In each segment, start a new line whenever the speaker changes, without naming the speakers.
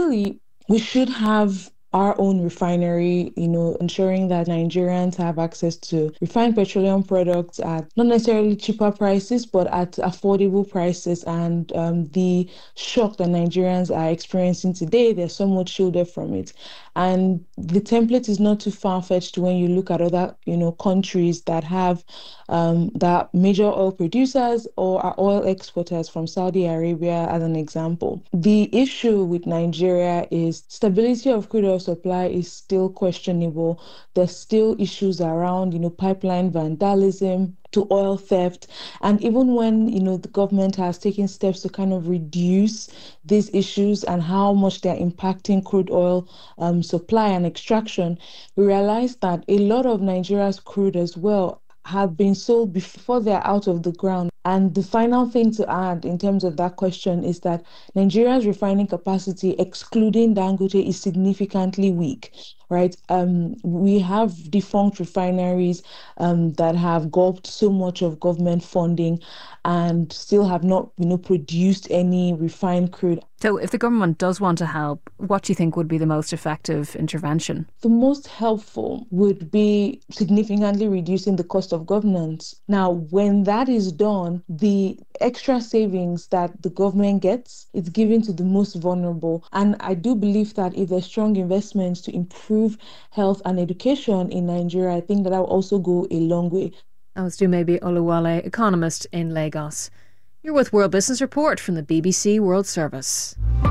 ideally, we should have our own refinery, ensuring that Nigerians have access to refined petroleum products at not necessarily cheaper prices, but at affordable prices. And the shock that Nigerians are experiencing today, they're somewhat shielded from it. And the template is not too far-fetched when you look at other, countries that have that major oil producers or are oil exporters, from Saudi Arabia as an example. The issue with Nigeria is stability of crude oil supply is still questionable. There's still issues around, pipeline vandalism to oil theft. And even when, the government has taken steps to kind of reduce these issues and how much they're impacting crude oil supply and extraction, we realize that a lot of Nigeria's crude as well have been sold before they're out of the ground. And the final thing to add in terms of that question is that Nigeria's refining capacity, excluding Dangote, is significantly weak, right? We have defunct refineries that have gulped so much of government funding and still have not, produced any refined crude.
So if the government does want to help, what do you think would be the most effective intervention?
The most helpful would be significantly reducing the cost of governance. Now, when that is done, the extra savings that the government gets is given to the most vulnerable. And I do believe that if there's strong investments to improve health and education in Nigeria, I think that will also go a long way.
That was Dumebi Oluwole, economist in Lagos. You're with World Business Report from the BBC World Service.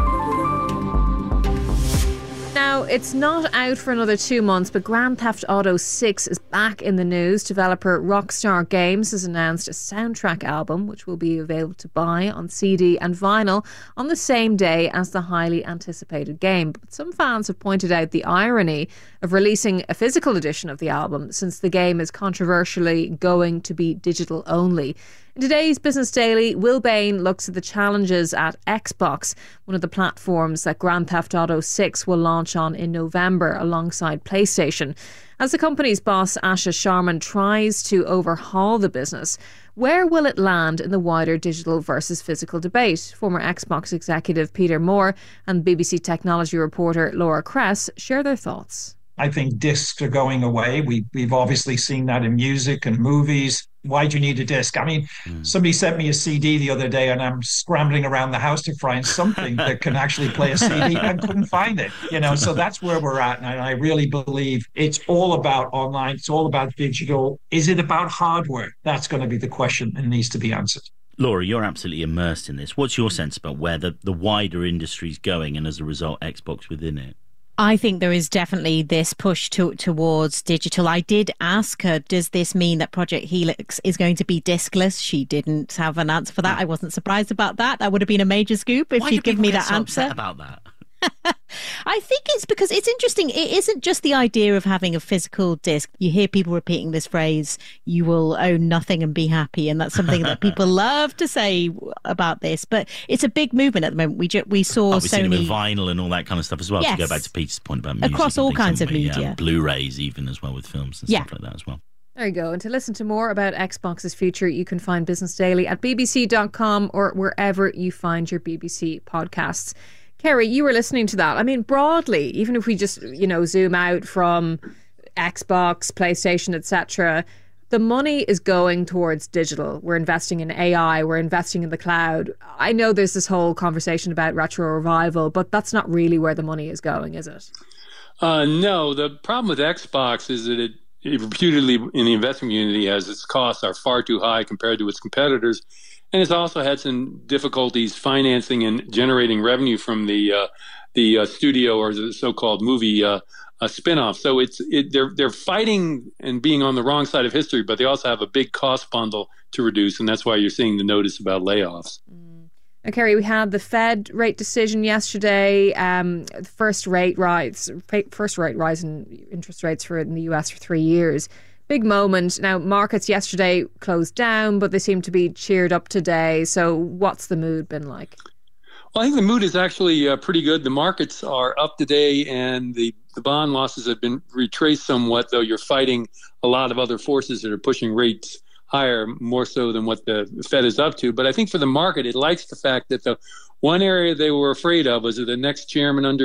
Now, it's not out for another 2 months, but Grand Theft Auto 6 is back in the news. Developer Rockstar Games has announced a soundtrack album, which will be available to buy on CD and vinyl on the same day as the highly anticipated game. But some fans have pointed out the irony of releasing a physical edition of the album, since the game is controversially going to be digital only. In today's Business Daily, Will Bain looks at the challenges at Xbox, one of the platforms that Grand Theft Auto 6 will launch on in November alongside PlayStation. As the company's boss, Asha Sharman, tries to overhaul the business, where will it land in the wider digital versus physical debate? Former Xbox executive Peter Moore and BBC technology reporter Laura Kress share their thoughts.
I think discs are going away. We've obviously seen that in music and movies. Why do you need a disc? I mean, somebody sent me a CD the other day and I'm scrambling around the house to find something that can actually play a CD and couldn't find it. So that's where we're at. And I really believe it's all about online. It's all about digital. Is it about hardware? That's going to be the question that needs to be answered.
Laura, you're absolutely immersed in this. What's your sense about where the wider industry is going and as a result, Xbox within it?
I think there is definitely this push towards digital. I did ask her, does this mean that Project Helix is going to be diskless? She didn't have an answer for that. I wasn't surprised about that. That would have been a major scoop if she'd given me that answer.
Why do people get so upset about that?
I think it's because it's interesting. It isn't just the idea of having a physical disc. You hear people repeating this phrase, you will own nothing and be happy. And that's something that people love to say about this. But it's a big movement at the moment. We saw
Sony
with
vinyl and all that kind of stuff as well.
Yes.
To go back to Peter's point about music.
Across all kinds of media.
Yeah, Blu-rays even as well with films and stuff like that as well.
There you go. And to listen to more about Xbox's future, you can find Business Daily at bbc.com or wherever you find your BBC podcasts. Kerry, you were listening to that. I mean, broadly, even if we just, zoom out from Xbox, PlayStation, etc., the money is going towards digital. We're investing in AI. We're investing in the cloud. I know there's this whole conversation about retro revival, but that's not really where the money is going, is it?
No. The problem with Xbox is that it reputedly in the investment community has its costs are far too high compared to its competitors. And it's also had some difficulties financing and generating revenue from the studio or the so-called movie spin-off. So they're fighting and being on the wrong side of history, but they also have a big cost bundle to reduce, and that's why you're seeing the notice about layoffs.
Now, Kerry, we had the Fed rate decision yesterday. First rate rise in interest rates in the US for 3 years. Big moment. Now, markets yesterday closed down, but they seem to be cheered up today. So what's the mood been like?
Well, I think the mood is actually pretty good. The markets are up today, and the bond losses have been retraced somewhat, though you're fighting a lot of other forces that are pushing rates higher, more so than what the Fed is up to. But I think for the market, it likes the fact that the one area they were afraid of was that the next chairman under